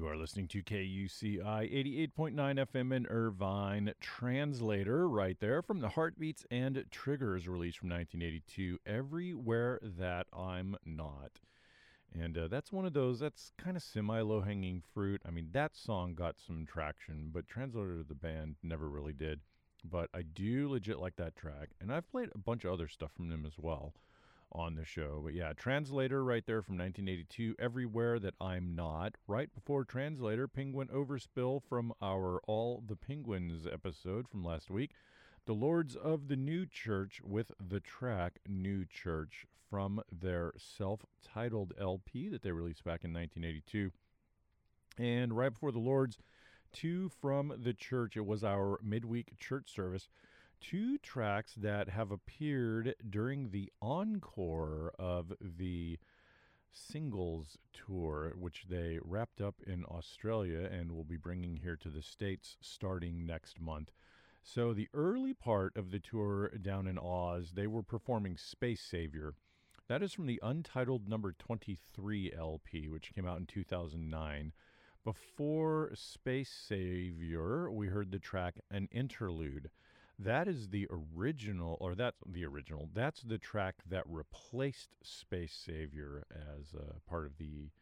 are listening to KUCI 88.9 FM in Irvine. Translator right there from the Heartbeats and Triggers release from 1982, Everywhere That I'm Not. And that's one of those, that's kind of semi-low-hanging fruit. I mean, that song got some traction, but Translator, the band, never really did. But I do legit like that track, and I've played a bunch of other stuff from them as well on the show. But yeah, Translator right there from 1982, Everywhere That I'm Not. Right before Translator, Penguin Overspill from our All the Penguins episode from last week. The Lords of the New Church with the track New Church from their self-titled LP that they released back in 1982. And right before the Lords, Two from the Church. It was our midweek church service. Two tracks that have appeared during the encore of the Singles Tour, which they wrapped up in Australia and will be bringing here to the States starting next month. So the early part of the tour down in Oz, they were performing Space Savior. That is from the Untitled Number 23 LP, which came out in 2009. Before Space Savior, we heard the track An Interlude. That is the original, or that's the track that replaced Space Savior as part of the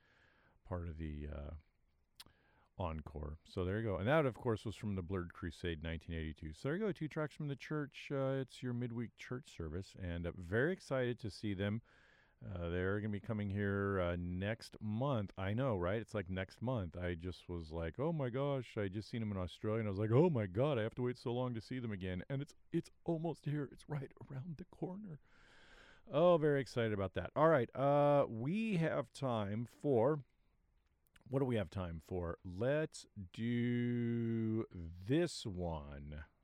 encore. So there you go. And that, of course, was from the Blurred Crusade 1982. So there you go, two tracks from the church. It's your midweek church service, and very excited to see them. They're going to be coming here next month. I know, right? It's like next month. I just was like, oh my gosh, I just seen them in Australia, and I was like, oh my God, I have to wait so long to see them again. And it's almost here. It's right around the corner. Oh, very excited about that. All right, we have time for... What do we have time for? Let's do this one.